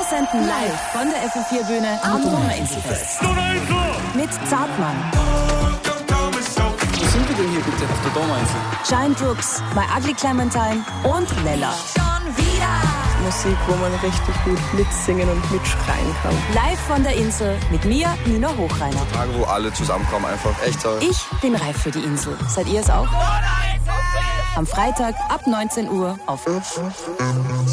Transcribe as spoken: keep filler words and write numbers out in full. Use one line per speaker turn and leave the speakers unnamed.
senden live von der F M vier Bühne am Donauinselfest. Mit Zartmann.
Wo sind wir denn hier bitte auf der Donauinsel?
Giant Rooks, My Ugly Clementine und Lella.
Schon wieder.
Musik, wo man richtig gut mitsingen und mitschreien kann.
Live von der Insel mit mir, Nina Hochreiner.
Tage, wo alle zusammenkommen, einfach echt toll.
Ich bin reif für die Insel. Seid ihr es auch? Am Freitag ab neunzehn Uhr auf